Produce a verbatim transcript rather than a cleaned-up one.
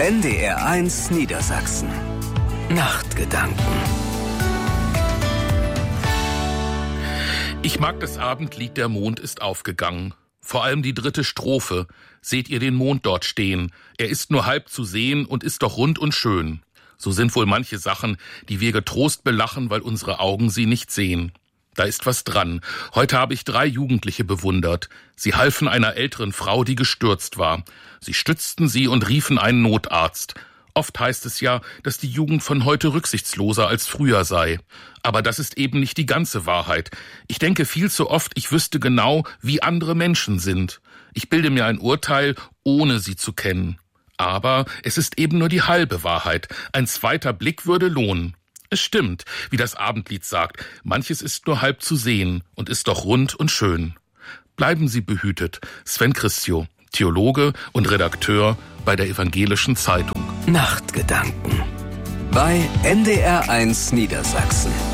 N D R eins Niedersachsen. Nachtgedanken. Ich mag das Abendlied Der Mond ist aufgegangen. Vor allem die dritte Strophe. Seht ihr den Mond dort stehen? Er ist nur halb zu sehen und ist doch rund und schön. So sind wohl manche Sachen, die wir getrost belachen, weil unsere Augen sie nicht sehen. Da ist was dran. Heute habe ich drei Jugendliche bewundert. Sie halfen einer älteren Frau, die gestürzt war. Sie stützten sie und riefen einen Notarzt. Oft heißt es ja, dass die Jugend von heute rücksichtsloser als früher sei. Aber das ist eben nicht die ganze Wahrheit. Ich denke viel zu oft, ich wüsste genau, wie andere Menschen sind. Ich bilde mir ein Urteil, ohne sie zu kennen. Aber es ist eben nur die halbe Wahrheit. Ein zweiter Blick würde lohnen. Es stimmt, wie das Abendlied sagt, manches ist nur halb zu sehen und ist doch rund und schön. Bleiben Sie behütet. Sven Christio, Theologe und Redakteur bei der Evangelischen Zeitung. Nachtgedanken bei N D R eins Niedersachsen.